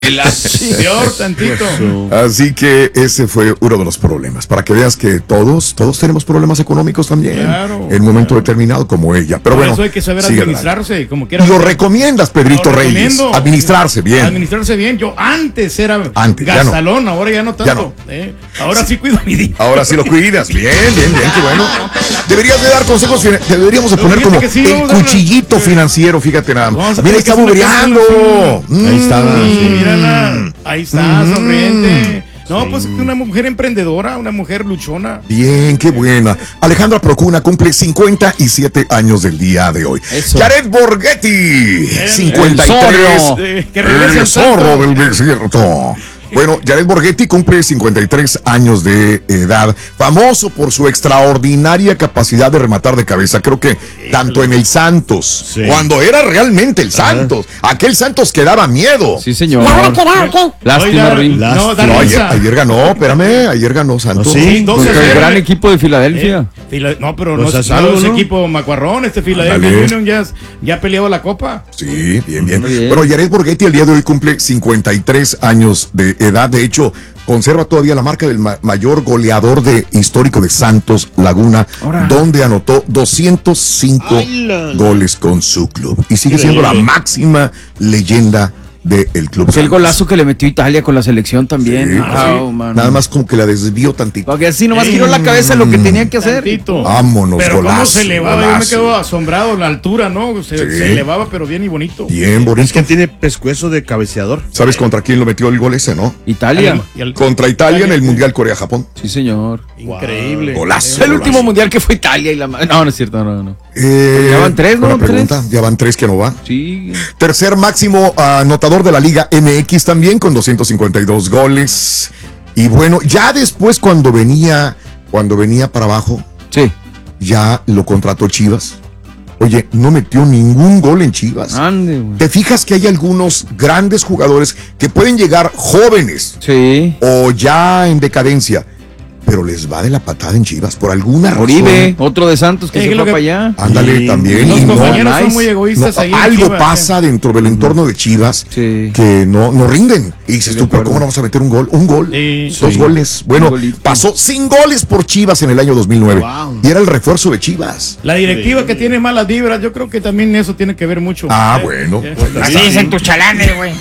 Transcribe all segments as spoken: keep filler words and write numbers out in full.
Peor tantito. Así que ese fue uno de los problemas. Para que veas que todos, todos tenemos problemas económicos también. Claro, en un momento claro. determinado como ella. Pero Por bueno. eso hay que saber administrarse, como quiera. Lo recomiendas, Pedrito Lo Reyes. recomiendo. Administrarse bien. Administrarse bien. Yo antes era Antes, ya no. gastalón, ahora ya no tanto. Ya no. ¿eh? Ahora sí cuido mi dinero. Ahora sí lo cuidas. Bien, bien, bien, qué bueno. Deberías de dar consejos, finan- deberíamos de No, poner fíjate como que sí, el vamos a dar- cuchillito financiero, fíjate nada Vamos más. a Mira, tener que está hacer una bubereando. cápsula, Mm. Ahí está. Sí, Sí. mírala. Ahí está, Mm. sonriente. No, pues una mujer emprendedora, una mujer luchona. Bien, qué buena. Alejandra Procuna cumple cincuenta y siete años del día de hoy. Eso. Jared Borghetti, cincuenta y tres. el zorro. Eh, que regrese El al zorro santo. del desierto. Bueno, Jared Borghetti cumple cincuenta y tres años de edad, famoso por su extraordinaria capacidad de rematar de cabeza. Creo que tanto en el Santos, Sí. cuando era realmente el Santos, aquel Santos que daba miedo. Sí, señor. ¿Y ahora qué da o qué? Lástima, Oiga, Rin. no, da No, ayer, risa. ayer ganó, espérame, ayer ganó Santos. No, sí. doce Contra el cero. gran equipo de Filadelfia. Eh, Fila- no, pero no, Pues es, haz no algo, es ¿no? equipo macuarrón. Este Philadelphia Ándale. Union ya, es- ya ha peleado la copa. Sí, bien, bien. Muy bien. Bueno, Jared Borghetti el día de hoy cumple cincuenta y tres años de edad. De hecho, conserva todavía la marca del ma- mayor goleador de histórico de Santos Laguna, Ahora. donde anotó doscientos cinco ¡Hala! goles con su club. Y sigue siendo la máxima leyenda del club. Aquel Santos. golazo que le metió Italia con la selección también. Sí, Ah, sí. oh, mano. Nada más como que la desvió tantito. Porque así nomás giró la cabeza lo que tenía que hacer. Tantito. Vámonos, Pero cómo golazo, se elevaba, yo me golazo. quedo asombrado la altura, ¿no? Se, Sí. se elevaba, pero bien y bonito. Bien, bonito. Es que tiene pescuezo de cabeceador. ¿Sabes contra quién lo metió el gol ese, no? Italia. Y al- Contra Italia en el Mundial Corea-Japón. Sí, señor. Increíble. Golazo. El último mundial que fue Italia y la ma- No, no es cierto, no, no. Eh, Ya van tres, ¿no? buena pregunta. Tres. Ya van tres que no va. Sí. Tercer máximo anotador de la Liga M X también con doscientos cincuenta y dos goles. Y bueno, ya después cuando venía, cuando venía para abajo, Sí. ya lo contrató Chivas. Oye, no metió ningún gol en Chivas. Ande, güey. ¿Te fijas que hay algunos grandes jugadores que pueden llegar jóvenes Sí. o ya en decadencia, pero les va de la patada en Chivas por alguna razón? Oribe, otro de Santos que Eh, se lo fue que- para allá. Ándale Sí. también. Los y no- compañeros son nice. muy no, egoístas ahí en algo Chivas, pasa ¿eh? dentro del entorno de Chivas Sí. que no, no rinden. Y dices Sí, tú, de pero acuerdo. ¿cómo no vamos a meter un gol? Un gol, Sí. dos Sí. goles. Bueno, Un golito. pasó sin goles por Chivas en el año dos mil nueve. Wow. Y era el refuerzo de Chivas. La directiva que tiene malas vibras, yo creo que también eso tiene que ver mucho. Ah, Eh, bueno. eh, Así dicen tus chalanes, güey.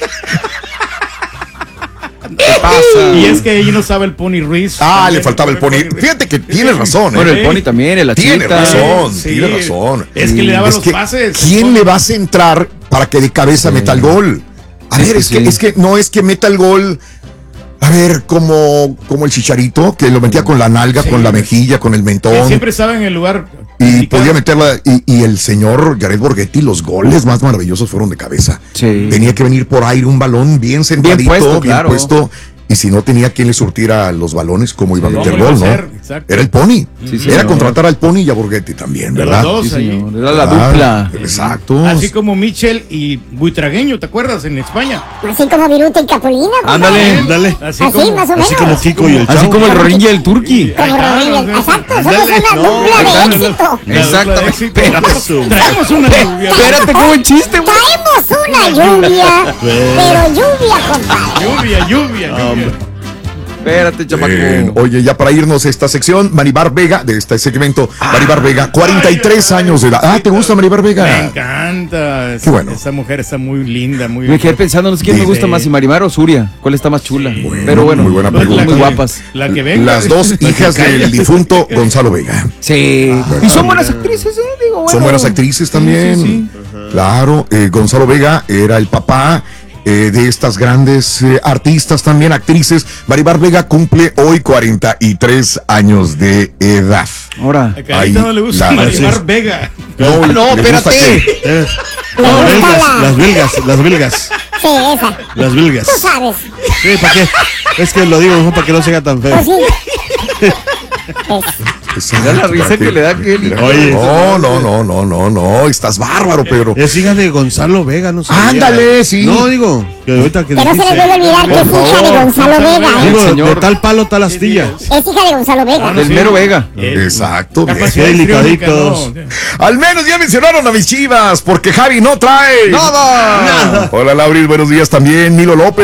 ¿Qué pasa? Y es que ahí no sabe el Pony Ruiz. Ah, También le faltaba el Pony. Ruiz. Fíjate que tienes razón, ¿eh? Bueno, el Pony también, el Tiene Achita. razón, Sí. tiene razón. Es que le daba Es los que, pases. ¿quién le va a centrar para que de cabeza meta el gol? A Sí, ver, sí, es que, sí. es que no es que meta el gol. A ver, como, como el Chicharito, que lo metía con la nalga, Sí. con la mejilla, con el Que mentón. siempre estaba en el lugar. Y indicado. podía meterla. Y, y el señor Jared Borghetti, los goles más maravillosos fueron de cabeza. Sí. Tenía que venir por aire un balón bien sentadito, bien puesto, puesto. claro. Y si no tenía quien le surtiera los balones, ¿cómo iba a Sí. meter ¿Cómo gol, iba a no? hacer? Exacto. Era el Pony. Sí, Era señor. contratar al Pony y a Borghetti también, De los ¿verdad? dos. Sí, ahí. señor. Era la Ah, dupla. Exacto. Así como Michel y Buitragueño, ¿te acuerdas? En España. Así como Viruta y Capulina. compadre. Ándale. Dale. Así, Así, como, más o menos. Así como Kiko y el Así Chavo. como el Rorín y el Turqui. Como Ajá, Rodríguez. no, no, Exacto, somos ándale. una No, dupla de ándale. éxito. La dupla de Exactamente. éxito. Espérate. Traemos una lluvia. Espérate, como un chiste, güey. Traemos una lluvia, pero lluvia, compadre. Lluvia, lluvia, lluvia. Espérate, chamaco. Bien. Oye, ya para irnos a esta sección, Maribar Vega, de este segmento, Maribar Vega, cuarenta y tres ay, años de edad. Ah, ¿te gusta Maribar Me Vega? encanta. Qué bueno. Esa mujer está muy linda, muy Me quedé pensando, no sé quién me Sí. gusta más, si Marimar o Suria. ¿Cuál está más chula? Pero bueno, muy buena las dos pregunta. muy guapas. La que venga. Las dos hijas del difunto Gonzalo Vega. Sí. Y son buenas actrices, ¿eh? Digo, bueno. Son buenas actrices también. Sí, Claro, eh, Gonzalo Vega era el papá eh, de estas grandes eh, artistas, también actrices. Maribar Vega cumple hoy cuarenta y tres años de edad. Ahora. A Carita Ahí, no le gusta la- Maribar Vega. No, No, ¿le gusta espérate. qué? Eh, Me Las gusta belgas, la- las belgas, las belgas, Sí, esa. las belgas. Tú sabes. Sí, ¿para qué? Es que lo digo mejor para que no se haga tan feo. Pues sí. Es. Mira la risa que le da a Kelly. Oye, No, no, no, no, no, no. Estás bárbaro, Pedro. es hija de Gonzalo Vega, no sé. Ándale, sí. No, digo, que ahorita que Que no se les dijiste, debe olvidar que es Por hija de favor, Gonzalo Vega, ¿eh? digo, señor. de tal palo, tal astilla. Es hija de Gonzalo Vega. Del mero Vega. Exacto. bien. Capacidad delicaditos. histriónica, Al menos ya mencionaron a mis Chivas, porque Javi no trae. ¡Nada! Hola, Lauril, buenos días también. Milo López.